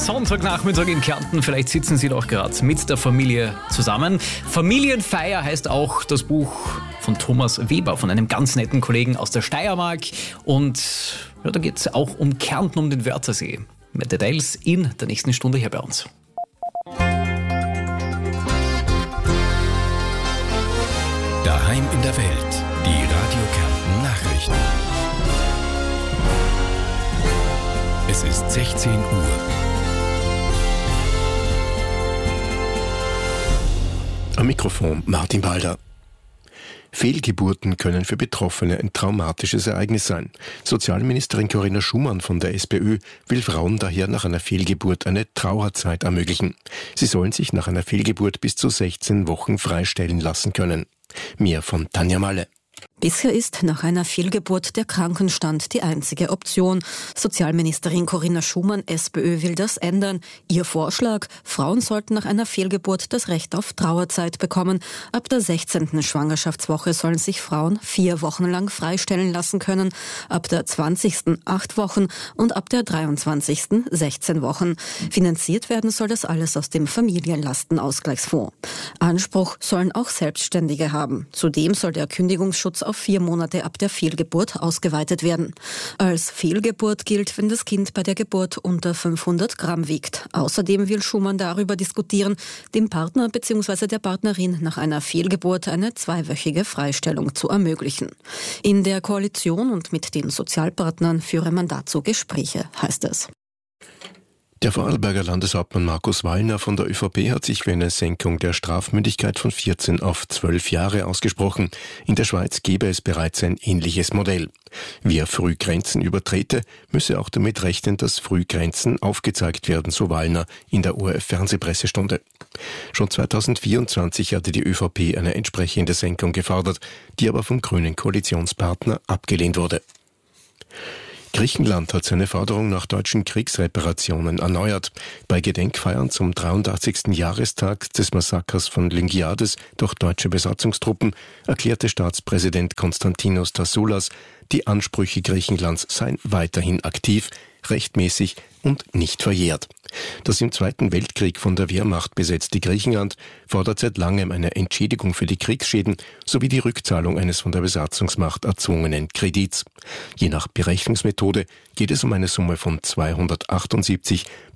Sonntagnachmittag in Kärnten. Vielleicht sitzen Sie doch gerade mit der Familie zusammen. Familienfeier heißt auch das Buch von Thomas Weber, von einem ganz netten Kollegen aus der Steiermark. Und ja, da geht es auch um Kärnten, um den Wörthersee. Mehr Details in der nächsten Stunde hier bei uns. Daheim in der Welt. Die Radio Kärnten Nachrichten. Es ist 16 Uhr. Am Mikrofon Martin Balder. Fehlgeburten können für Betroffene ein traumatisches Ereignis sein. Sozialministerin Corinna Schumann von der SPÖ will Frauen daher nach einer Fehlgeburt eine Trauerzeit ermöglichen. Sie sollen sich nach einer Fehlgeburt bis zu 16 Wochen freistellen lassen können. Mehr von Tanja Malle. Bisher ist nach einer Fehlgeburt der Krankenstand die einzige Option. Sozialministerin Corinna Schumann, SPÖ, will das ändern. Ihr Vorschlag: Frauen sollten nach einer Fehlgeburt das Recht auf Trauerzeit bekommen. Ab der 16. Schwangerschaftswoche sollen sich Frauen 4 Wochen lang freistellen lassen können, ab der 20. 8 Wochen und ab der 23. 16 Wochen. Finanziert werden soll das alles aus dem Familienlastenausgleichsfonds. Anspruch sollen auch Selbstständige haben. Zudem soll der Kündigungsschutz auf 4 Monate ab der Fehlgeburt ausgeweitet werden. Als Fehlgeburt gilt, wenn das Kind bei der Geburt unter 500 Gramm wiegt. Außerdem will Schumann darüber diskutieren, dem Partner bzw. der Partnerin nach einer Fehlgeburt eine 2-wöchige Freistellung zu ermöglichen. In der Koalition und mit den Sozialpartnern führe man dazu Gespräche, heißt es. Der Vorarlberger Landeshauptmann Markus Wallner von der ÖVP hat sich für eine Senkung der Strafmündigkeit von 14 auf 12 Jahre ausgesprochen. In der Schweiz gäbe es bereits ein ähnliches Modell. Wer früh Grenzen übertrete, müsse auch damit rechnen, dass früh Grenzen aufgezeigt werden, so Wallner in der ORF-Fernsehpressestunde. Schon 2024 hatte die ÖVP eine entsprechende Senkung gefordert, die aber vom grünen Koalitionspartner abgelehnt wurde. Griechenland hat seine Forderung nach deutschen Kriegsreparationen erneuert. Bei Gedenkfeiern zum 83. Jahrestag des Massakers von Lyngiades durch deutsche Besatzungstruppen erklärte Staatspräsident Konstantinos Tassoulas, die Ansprüche Griechenlands seien weiterhin aktiv, rechtmäßig und nicht verjährt. Das im Zweiten Weltkrieg von der Wehrmacht besetzte Griechenland fordert seit langem eine Entschädigung für die Kriegsschäden sowie die Rückzahlung eines von der Besatzungsmacht erzwungenen Kredits. Je nach Berechnungsmethode geht es um eine Summe von 278